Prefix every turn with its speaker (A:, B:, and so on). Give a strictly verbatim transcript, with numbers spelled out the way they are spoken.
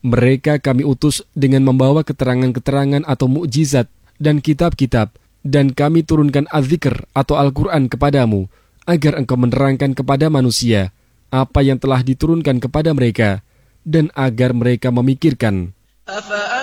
A: Mereka kami utus dengan membawa keterangan-keterangan atau mukjizat dan kitab-kitab, dan kami turunkan az-zikr atau Al-Quran kepadamu, agar engkau menerangkan kepada manusia apa yang telah diturunkan kepada mereka, dan agar mereka memikirkan.